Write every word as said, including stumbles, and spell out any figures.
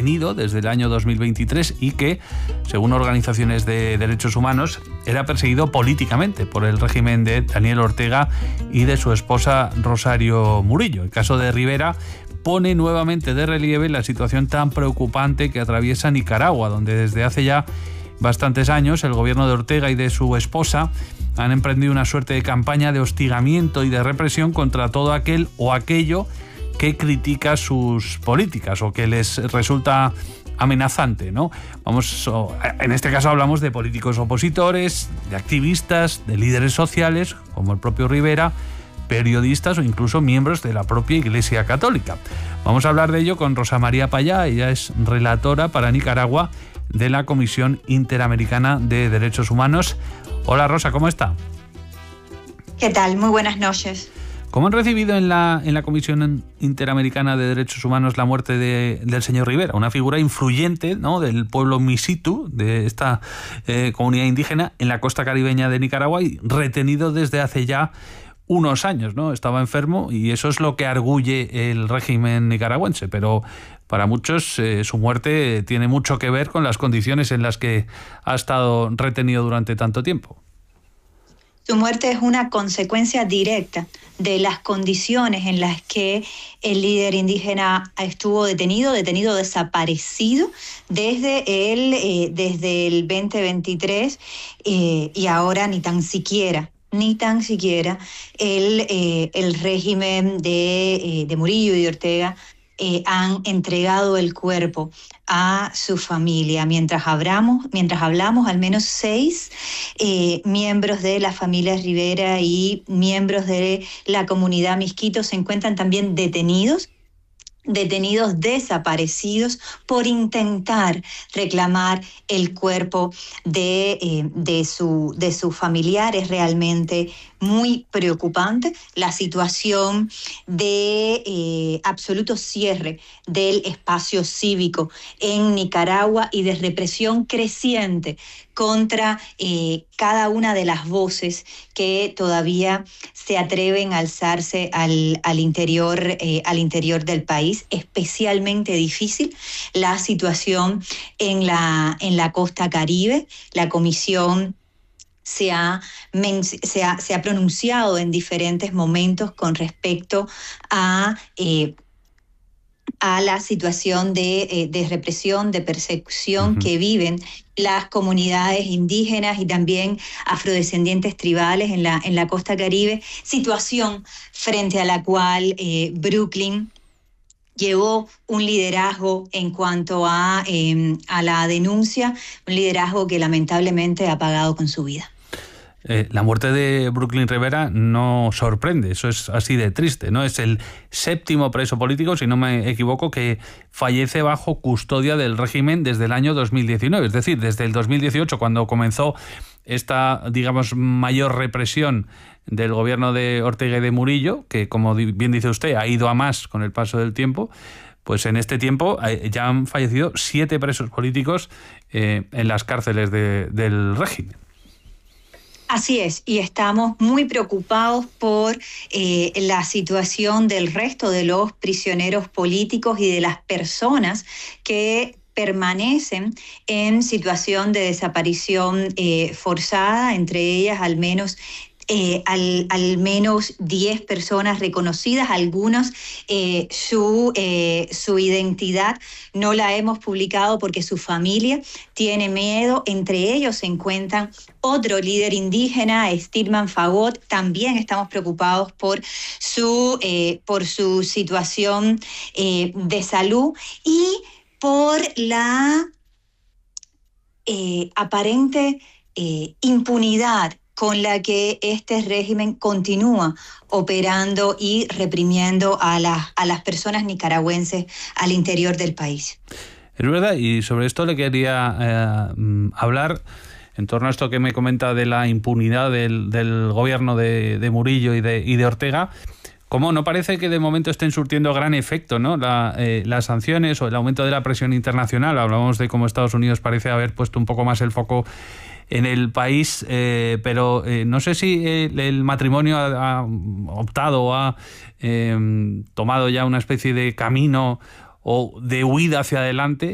detenido desde el año dos mil veintitrés y que, según organizaciones de derechos humanos, era perseguido políticamente por el régimen de Daniel Ortega y de su esposa Rosario Murillo. El caso de Rivera pone nuevamente de relieve la situación tan preocupante que atraviesa Nicaragua, donde desde hace ya bastantes años el gobierno de Ortega y de su esposa han emprendido una suerte de campaña de hostigamiento y de represión contra todo aquel o aquello que critica sus políticas o que les resulta amenazante, ¿no? Vamos, en este caso hablamos de políticos opositores, de activistas, de líderes sociales, como el propio Rivera, periodistas o incluso miembros de la propia Iglesia Católica. Vamos a hablar de ello con Rosa María Payá. Ella es relatora para Nicaragua de la Comisión Interamericana de Derechos Humanos. Hola Rosa, ¿cómo está? ¿Qué tal? Muy buenas noches. ¿Cómo han recibido en la, en la Comisión Interamericana de Derechos Humanos la muerte de, del señor Rivera? Una figura influyente, ¿no?, del pueblo Misitu, de esta eh, comunidad indígena en la costa caribeña de Nicaragua y retenido desde hace ya unos años, ¿no? Estaba enfermo y eso es lo que arguye el régimen nicaragüense, pero para muchos eh, su muerte tiene mucho que ver con las condiciones en las que ha estado retenido durante tanto tiempo. Su muerte es una consecuencia directa de las condiciones en las que el líder indígena estuvo detenido, detenido desaparecido desde el, eh, desde el veinte veintitrés eh, y ahora ni tan siquiera ni tan siquiera el, eh, el régimen de, eh, de Murillo y de Ortega eh, han entregado el cuerpo a su familia. Mientras hablamos, mientras hablamos al menos seis eh, miembros de la familia Rivera y miembros de la comunidad Miskito se encuentran también detenidos, detenidos desaparecidos por intentar reclamar el cuerpo de, eh, de, su, de sus familiares. Realmente muy preocupante la situación de eh, absoluto cierre del espacio cívico en Nicaragua y de represión creciente contra eh, cada una de las voces que todavía se atreven a alzarse al, al, interior, eh, al interior del país. Especialmente difícil la situación en la, en la costa Caribe. La Comisión Se ha, se, ha, se ha pronunciado en diferentes momentos con respecto a, eh, a la situación de, eh, de represión, de persecución uh-huh. que viven las comunidades indígenas y también afrodescendientes tribales en la, en la costa Caribe, situación frente a la cual eh, Brooklyn llevó un liderazgo en cuanto a, eh, a la denuncia, un liderazgo que lamentablemente ha pagado con su vida. Eh, la muerte de Brooklyn Rivera no sorprende, eso es así de triste, ¿no? Es el séptimo preso político, si no me equivoco, que fallece bajo custodia del régimen desde el año dos mil diecinueve, es decir, desde el dos mil dieciocho, cuando comenzó esta, digamos, mayor represión del gobierno de Ortega y de Murillo, que, como bien dice usted, ha ido a más con el paso del tiempo. Pues en este tiempo ya han fallecido siete presos políticos eh, en las cárceles de, del régimen. Así es, y estamos muy preocupados por eh, la situación del resto de los prisioneros políticos y de las personas que permanecen en situación de desaparición eh, forzada, entre ellas al menos Eh, al, al menos diez personas reconocidas. Algunos eh, su, eh, su identidad no la hemos publicado porque su familia tiene miedo. Entre ellos se encuentran otro líder indígena, Stirman Fagot. También estamos preocupados por su, eh, por su situación eh, de salud y por la eh, aparente eh, impunidad con la que este régimen continúa operando y reprimiendo a, la, a las personas nicaragüenses al interior del país. Es verdad, y sobre esto le quería eh, hablar en torno a esto que me comenta de la impunidad del, del gobierno de, de Murillo y de, y de Ortega. ¿Cómo no parece que de momento estén surtiendo gran efecto, ¿no? La, eh, las sanciones o el aumento de la presión internacional? Hablamos de cómo Estados Unidos parece haber puesto un poco más el foco en el país, eh, pero eh, no sé si el, el matrimonio ha, ha optado o ha eh, tomado ya una especie de camino o de huida hacia adelante